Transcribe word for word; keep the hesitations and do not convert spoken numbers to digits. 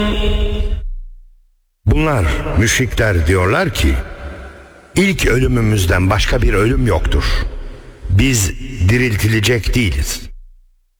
Bunlar müşrikler diyorlar ki ilk ölümümüzden başka bir ölüm yoktur. Biz diriltilecek değiliz.